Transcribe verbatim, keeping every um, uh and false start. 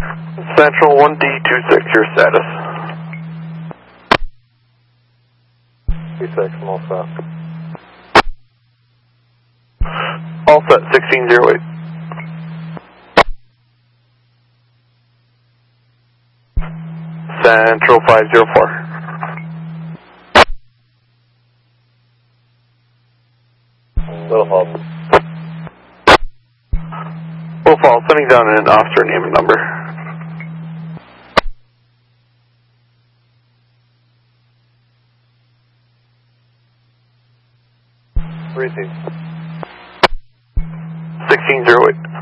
Central one D two six, your status. two six, I'm all set. All set, sixteen zero eight. Central five zero four. Little Falls. Little Falls, sending down an officer name and number. Receive. sixteen zero eight.